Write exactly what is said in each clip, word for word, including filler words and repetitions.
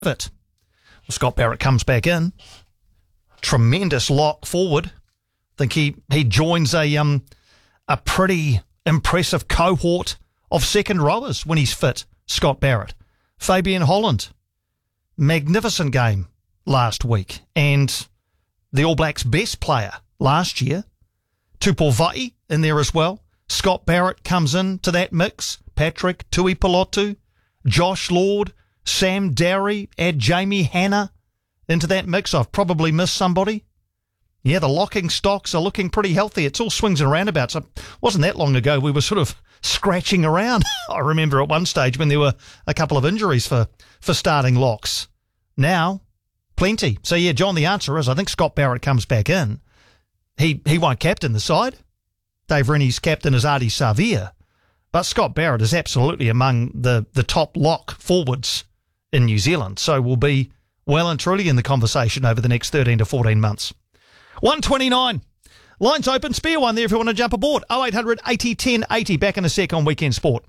it. Well, Scott Barrett comes back in. Tremendous lock forward. I think he, he joins a um a pretty impressive cohort of second rowers when he's fit, Scott Barrett. Fabian Holland, magnificent game last week. And the All Blacks' best player last year, Tupou Vaa'i in there as well. Scott Barrett comes in to that mix. Patrick Tuipulotu, Josh Lord, Sam Darry, add Jamie Hanna into that mix. I've probably missed somebody. Yeah, the locking stocks are looking pretty healthy. It's all swings and roundabouts. It wasn't that long ago we were sort of scratching around. I remember at one stage when there were a couple of injuries for, for starting locks. Now, plenty. So, yeah, John, the answer is I think Scott Barrett comes back in. He he won't captain the side. Dave Rennie's captain is Ardie Savea. But Scott Barrett is absolutely among the, the top lock forwards in New Zealand. So will be well and truly in the conversation over the next thirteen to fourteen months. one twenty-nine. Lines open. Spare one there if you want to jump aboard. oh eight hundred eighty ten eighty. Back in a sec on Weekend Sport.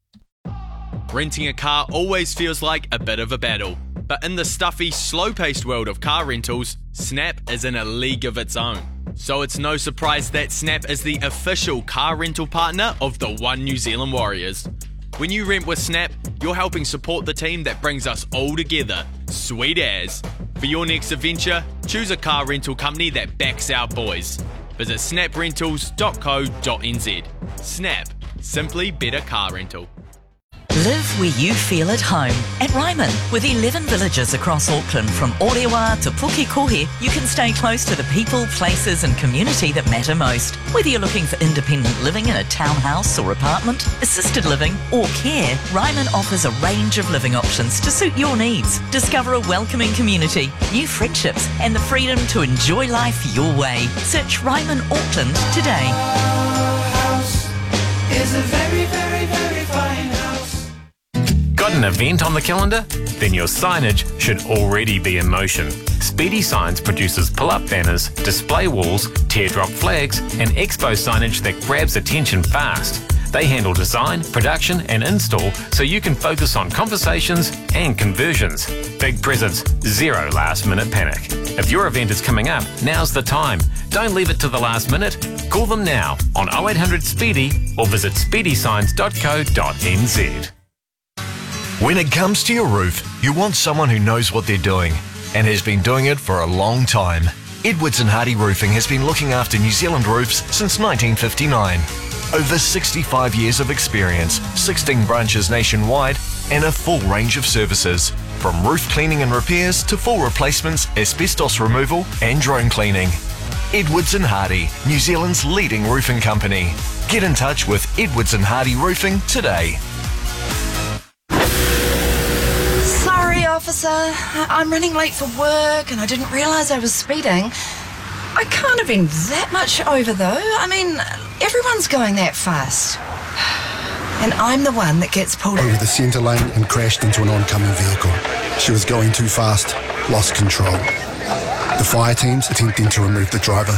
Renting a car always feels like a bit of a battle. But in the stuffy, slow-paced world of car rentals, Snap is in a league of its own. So it's no surprise that Snap is the official car rental partner of the One New Zealand Warriors. When you rent with Snap, you're helping support the team that brings us all together. Sweet as. For your next adventure, choose a car rental company that backs our boys. Visit snap rentals dot co dot n z. Snap. Simply better car rental. Live where you feel at home. At Ryman, with eleven villages across Auckland from Orewa to Pukekohe, you can stay close to the people, places and community that matter most. Whether you're looking for independent living in a townhouse or apartment, assisted living or care, Ryman offers a range of living options to suit your needs. Discover a welcoming community, new friendships and the freedom to enjoy life your way. Search Ryman Auckland today. Our house is a very, very, very fine house. Got an event on the calendar? Then your signage should already be in motion. Speedy Signs produces pull-up banners, display walls, teardrop flags, and expo signage that grabs attention fast. They handle design, production, and install so you can focus on conversations and conversions. Big presents, zero last-minute panic. If your event is coming up, now's the time. Don't leave it to the last minute. Call them now on oh eight hundred SPEEDY or visit speedy signs dot co dot n z. When it comes to your roof, you want someone who knows what they're doing and has been doing it for a long time. Edwards and Hardy Roofing has been looking after New Zealand roofs since nineteen fifty-nine. Over sixty-five years of experience, sixteen branches nationwide, and a full range of services, from roof cleaning and repairs to full replacements, asbestos removal and drone cleaning. Edwards and Hardy, New Zealand's leading roofing company. Get in touch with Edwards and Hardy Roofing today. Sorry, officer. I'm running late for work and I didn't realise I was speeding. I can't have been that much over though. I mean, everyone's going that fast. And I'm the one that gets pulled over the centre lane and crashed into an oncoming vehicle. She was going too fast, lost control. The fire team's attempting to remove the driver.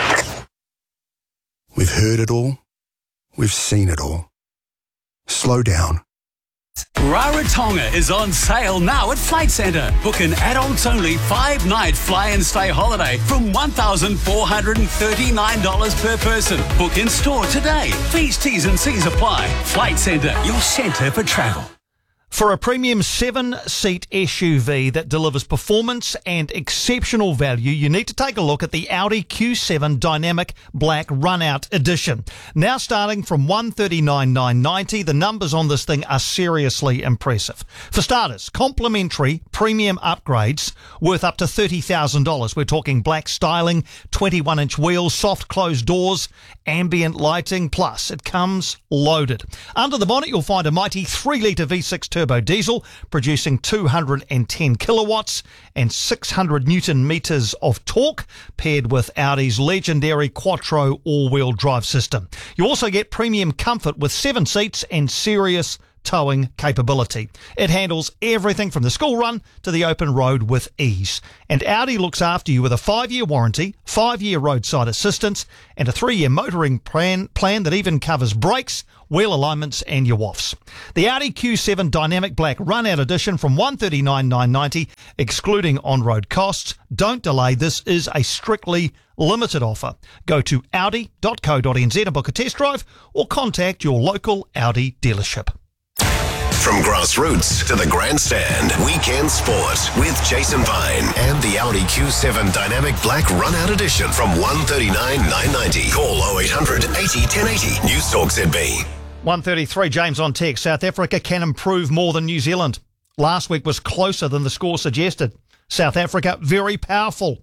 We've heard it all. We've seen it all. Slow down. Rarotonga is on sale now at Flight Centre. Book an adults-only five-night fly-and-stay holiday from one thousand four hundred thirty-nine dollars per person. Book in store today. Fees, T's and C's apply. Flight Centre, your centre for travel. For a premium seven-seat S U V that delivers performance and exceptional value, you need to take a look at the Audi Q seven Dynamic Black Runout Edition. Now starting from one hundred thirty-nine thousand nine hundred ninety dollars, the numbers on this thing are seriously impressive. For starters, complimentary premium upgrades worth up to thirty thousand dollars. We're talking black styling, twenty-one inch wheels, soft closed doors, ambient lighting, plus it comes loaded. Under the bonnet, you'll find a mighty three litre V six turbo diesel producing two hundred ten kilowatts and six hundred newton meters of torque, paired with Audi's legendary Quattro all-wheel drive system. You also get premium comfort with seven seats and serious towing capability. It handles everything from the school run to the open road with ease. And Audi looks after you with a five-year warranty, five-year roadside assistance, and a three-year motoring plan, plan that even covers brakes, wheel alignments and your W O Fs. The Audi Q seven Dynamic Black Run-Out Edition from one hundred thirty-nine thousand nine hundred ninety dollars, excluding on-road costs. Don't delay. This is a strictly limited offer. Go to audi dot co dot n z and book a test drive or contact your local Audi dealership. From grassroots to the grandstand, weekend sport with Jason Vine and the Audi Q seven Dynamic Black Run-Out Edition from one hundred thirty-nine thousand nine hundred ninety. Call oh eight hundred eighty ten eighty. News Talk Z B. one thirty-three, James on text. South Africa can improve more than New Zealand. Last week was closer than the score suggested. South Africa, very powerful.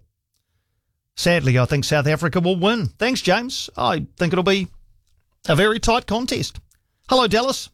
Sadly, I think South Africa will win. Thanks, James. I think it'll be a very tight contest. Hello, Dallas.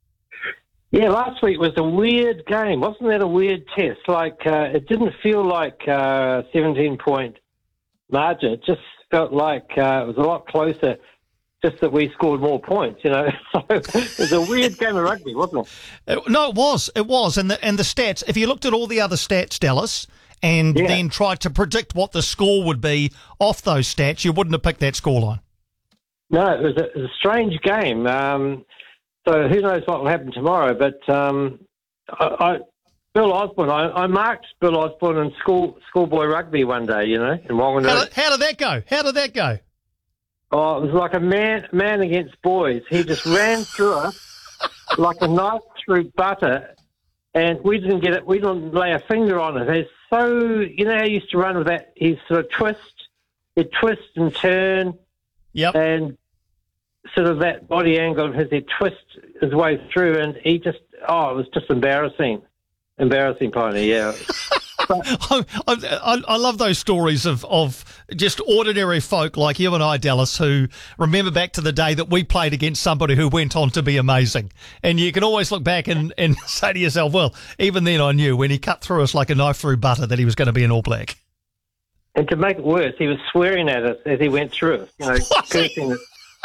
Yeah, last week was a weird game. Wasn't that a weird test? Like, uh, it didn't feel like a seventeen-point margin. It just felt like uh, it was a lot closer, just that we scored more points, you know. So it was a weird game of rugby, wasn't it? it? No, it was. It was. And the, and the stats, if you looked at all the other stats, Dallas, and yeah. then tried to predict what the score would be off those stats, you wouldn't have picked that scoreline. No, it was a, it was a strange game. Um, so who knows what will happen tomorrow. But um, I, I, Bill Osborne, I, I marked Bill Osborne in school schoolboy rugby one day, you know, in Wanganui. How did, how did that go? How did that go? Oh, it was like a man man against boys. He just ran through us like a knife through butter, and we didn't get it. We didn't lay a finger on it. It's so, you know how he used to run with that, he sort of twist, he'd twist and turn. Yep. And sort of that body angle of his, he'd twist his way through, and he just, oh, it was just embarrassing. Embarrassing, Piney, yeah. I, I, I love those stories of, of just ordinary folk like you and I, Dallas, who remember back to the day that we played against somebody who went on to be amazing. And you can always look back and, and say to yourself, well, even then I knew when he cut through us like a knife through butter that he was going to be an All Black. And to make it worse, he was swearing at us as he went through us, you know, cursing us.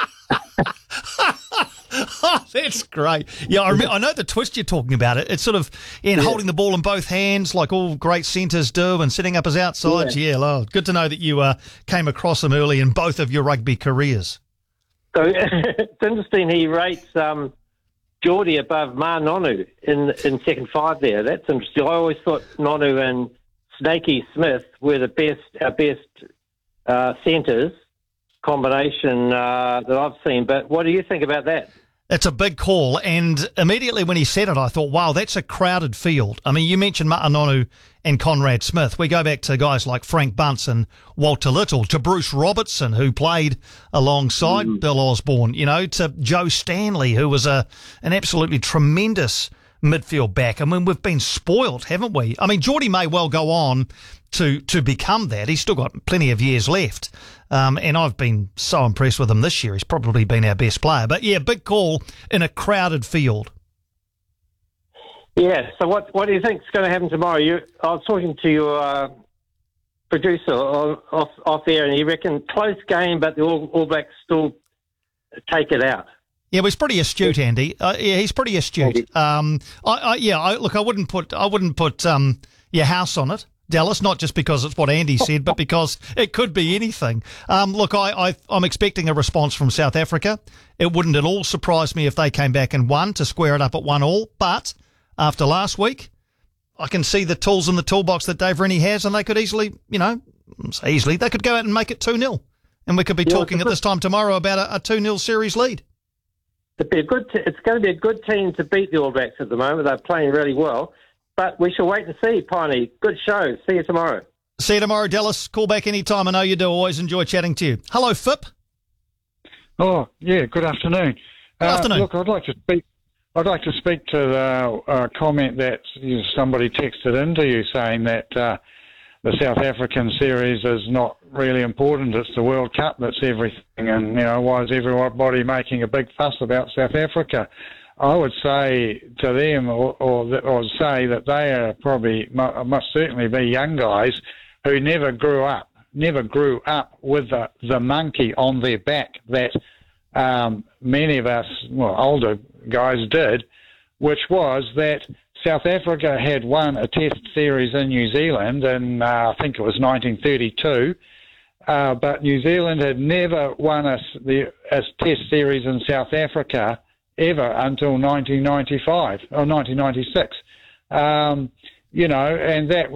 Oh, that's great. Yeah, I, remember, I know the twist you're talking about. It. It's sort of in yeah. holding the ball in both hands like all great centres do and setting up as outsides. Yeah, yeah well, good to know that you uh, came across him early in both of your rugby careers. So it's interesting he rates um, Geordie above Ma Nonu in, in second five there. That's interesting. I always thought Nonu and Snakey Smith were the best, our best uh, centres combination uh, that I've seen. But what do you think about that? It's a big call, and immediately when he said it, I thought, wow, that's a crowded field. I mean, you mentioned Ma'anonu and Conrad Smith. We go back to guys like Frank Bunce and Walter Little, to Bruce Robertson, who played alongside mm. Bill Osborne, you know, to Joe Stanley, who was a an absolutely tremendous midfield back. I mean, we've been spoilt, haven't we? I mean, Geordie may well go on to to become that. He's still got plenty of years left. Um, and I've been so impressed with him this year. He's probably been our best player. But, yeah, big call in a crowded field. Yeah, so what what do you think is going to happen tomorrow? You, I was talking to your uh, producer off, off air, and he reckoned close game, but the All, All Blacks still take it out. Yeah, well, he's pretty astute, Andy. Uh, yeah, he's pretty astute. Um, I, I, yeah, I, look, I wouldn't put I wouldn't put um, your house on it, Dallas, not just because it's what Andy said, but because it could be anything. Um, look, I, I, I'm expecting a response from South Africa. It wouldn't at all surprise me if they came back and won to square it up at one all. But after last week, I can see the tools in the toolbox that Dave Rennie has, and they could easily, you know, say easily, they could go out and make it two nil. And we could be yeah, talking at this time tomorrow about a, a two nil series lead. It'd be a good t- it's going to be a good team to beat the All Blacks at the moment. They're playing really well. But we shall wait and see, Piney. Good show. See you tomorrow. See you tomorrow, Dallas. Call back anytime. I know you do. Always enjoy chatting to you. Hello, Fip. Oh, yeah, good afternoon. Good uh, afternoon. Look, I'd like to speak I'd like to speak to the uh, comment that you, somebody texted into you saying that uh, the South African series is not really important. It's the World Cup that's everything. And, you know, why is everybody making a big fuss about South Africa? I would say to them, or, or, or say that they are probably, must certainly be young guys who never grew up, never grew up with the, the monkey on their back that um, many of us, well, older guys did which was that South Africa had won a test series in New Zealand in, uh, I think it was nineteen thirty-two, uh, but New Zealand had never won a, the, a test series in South Africa ever until nineteen ninety-five, or nineteen ninety-six. Um, you know, and that